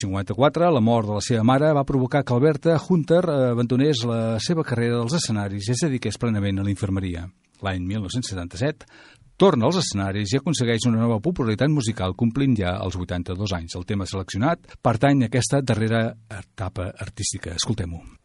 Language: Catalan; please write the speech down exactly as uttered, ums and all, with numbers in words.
cinquanta-quatre, la mort de la seva mare va provocar que Alberta Hunter abandonés la seva carrera dels escenaris i es dediqués plenament a l'infermeria. L'any mil nou-cents setanta-set torna als escenaris i aconsegueix una nova popularitat musical complint ja els vuitanta-dos anys. El tema seleccionat pertany a aquesta darrera etapa artística. Escoltem-ho.